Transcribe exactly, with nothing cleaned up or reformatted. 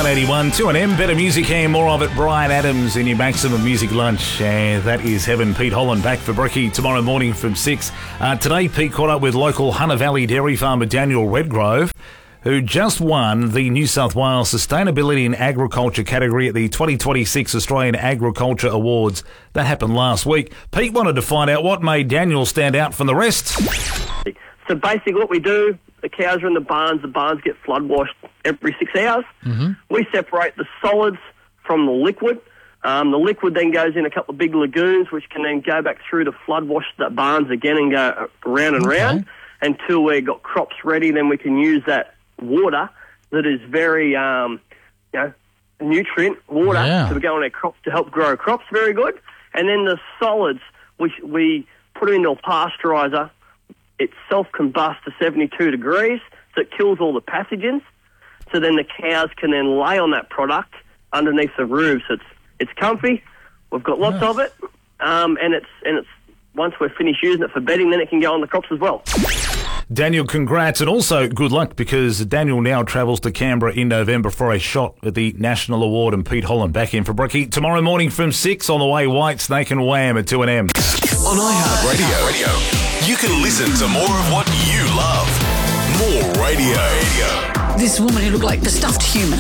one eighty-one, two N M, better music and more of it. Brian Adams in your Maximum Music Lunch. And that is Heaven. Pete Holland back for Bricky tomorrow morning from six. Uh, today, Pete caught up with local Hunter Valley dairy farmer Daniel Redgrove, who just won the New South Wales Sustainability in Agriculture category at the twenty twenty-six Australian Agriculture Awards. That happened last week. Pete wanted to find out what made Daniel stand out from the rest. So basically what we do, the cows are in the barns, the barns get flood washed every six hours. Mm-hmm. We separate the solids from the liquid. Um, the liquid then goes in a couple of big lagoons, which can then go back through to flood wash the barns again and go round and Okay. round until we've got crops ready. Then we can use that water that is very, um, you know, nutrient water Yeah. to go on our crops to help grow crops very good. And then the solids, which we put into a pasteuriser, it self-combusts to seventy-two degrees, so it kills all the pathogens. So then the cows can then lay on that product underneath the roofs. It's it's comfy. We've got lots Nice. of it, um, and it's and it's once we're finished using it for bedding, then it can go on the crops as well. Daniel, congrats, and also good luck because Daniel now travels to Canberra in November for a shot at the National Award. And Pete Holland back in for Bricky tomorrow morning from six. On the way, White Snake and Wham at two N M. On iHeartRadio, Radio, you can listen to more of what you love. More radio. This woman who looked like the stuffed human.